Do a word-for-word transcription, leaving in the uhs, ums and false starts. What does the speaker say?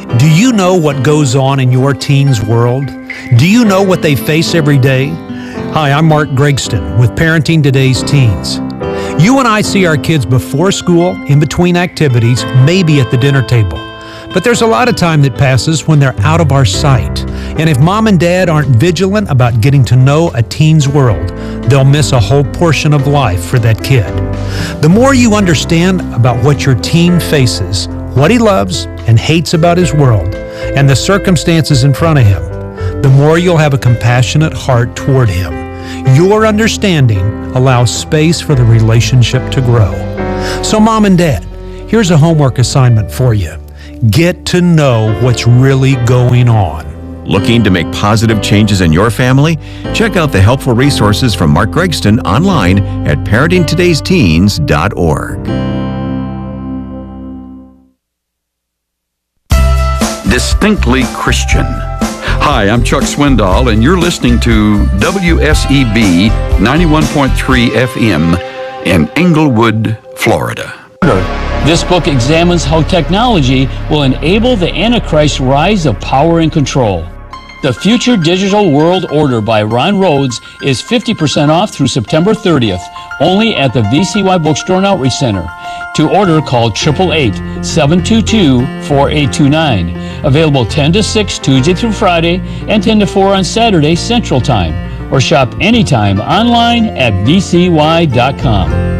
Do you know what goes on in your teen's world? Do you know what they face every day? Hi, I'm Mark Gregston with Parenting Today's Teens. You and I see our kids before school, in between activities, maybe at the dinner table. But there's a lot of time that passes when they're out of our sight. And if mom and dad aren't vigilant about getting to know a teen's world, they'll miss a whole portion of life for that kid. The more you understand about what your teen faces, what he loves and hates about his world, and the circumstances in front of him, the more you'll have a compassionate heart toward him. Your understanding allows space for the relationship to grow. So mom and dad, here's a homework assignment for you. Get to know what's really going on. Looking to make positive changes in your family? Check out the helpful resources from Mark Gregston online at parenting todays teens dot org. Distinctly Christian. Hi, I'm Chuck Swindoll, and you're listening to W S E B ninety-one point three F M in Englewood, Florida. This book examines how technology will enable the Antichrist rise of power and control. The Future Digital World Order by Ron Rhodes is fifty percent off through September thirtieth, only at the V C Y Bookstore and Outreach Center. To order, call eight eight eight, seven two two, four eight two nine. Available ten to six Tuesday through Friday and ten to four on Saturday Central Time. Or shop anytime online at V C Y dot com.